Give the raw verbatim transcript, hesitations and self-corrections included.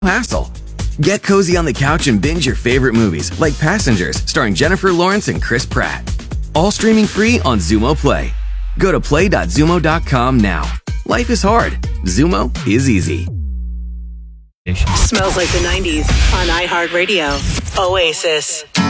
hassle. Get cozy on the couch and binge your favorite movies like Passengers, starring Jennifer Lawrence and Chris Pratt. All streaming free on Xumo Play. Go to play dot xumo dot com now. Life is hard. Xumo is easy. Smells like the nineties on iHeartRadio. Oasis.